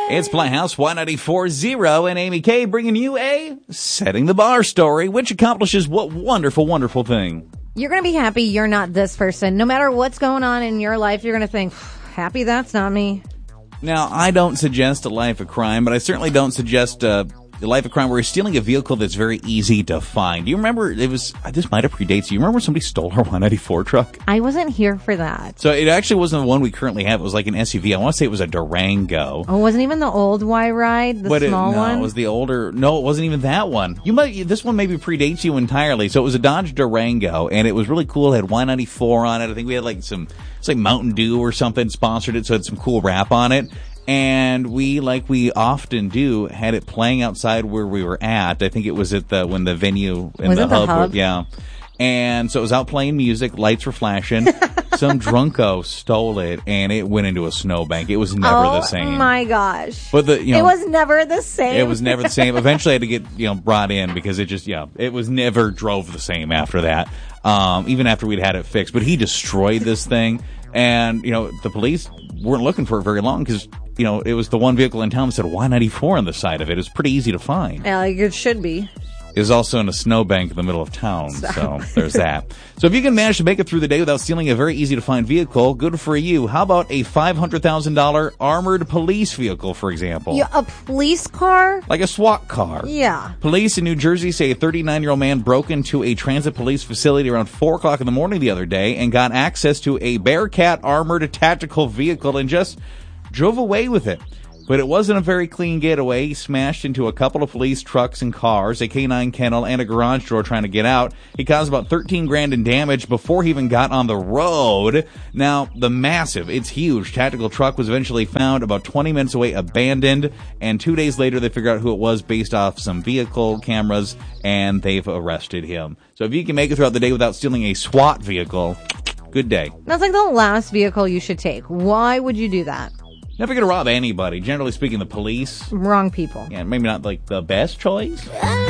It's Playhouse 194.0 and Amy K bringing you a Setting the Bar story, which accomplishes what wonderful, wonderful thing. You're going to be happy you're not this person. No matter what's going on in your life, you're going to think, happy that's not me. Now, I don't suggest a life of crime, but I certainly don't suggest a life of crime where you're stealing a vehicle that's very easy to find. Do you remember, this might have predates you. You remember when somebody stole our 194 truck? I wasn't here for that. So it actually wasn't the one we currently have. It was like an SUV. I want to say it was a Durango. Oh, it wasn't even the old Y-Ride, the small one? No, it was the older. No, it wasn't even that one. This one maybe predates you entirely. So it was a Dodge Durango, and it was really cool. It had Y94 on it. I think we had it's like Mountain Dew or something sponsored it, so it had some cool wrap on it. And we, like we often do, had it playing outside where we were at. I think it was at when the venue in the hub. Yeah. And so it was out playing music, lights were flashing. Some drunko stole it, and it went into a snowbank. It was never the same. Oh my gosh. But it was never the same. It was never the same. Eventually I had to get, brought in because it was never drove the same after that. Even after we'd had it fixed. But he destroyed this thing. And, the police weren't looking for it very long because, it was the one vehicle in town that said Y94 on the side of it. It was pretty easy to find. Yeah, it should be. It was also in a snowbank in the middle of town, so there's that. So if you can manage to make it through the day without stealing a very easy-to-find vehicle, good for you. How about a $500,000 armored police vehicle, for example? Yeah, a police car? Like a SWAT car. Yeah. Police in New Jersey say a 39-year-old man broke into a transit police facility around 4 o'clock in the morning the other day and got access to a Bearcat armored tactical vehicle and just drove away with it. But it wasn't a very clean getaway. He smashed into a couple of police trucks and cars, a K-9 kennel, and a garage door trying to get out. He caused about $13,000 in damage before he even got on the road. Now, it's huge tactical truck was eventually found about 20 minutes away, abandoned, and 2 days later they figured out who it was based off some vehicle cameras, and they've arrested him. So if you can make it throughout the day without stealing a SWAT vehicle, good day. That's like the last vehicle you should take. Why would you do that? Never going to rob anybody. Generally speaking, the police. Wrong people. Yeah, maybe not like the best choice.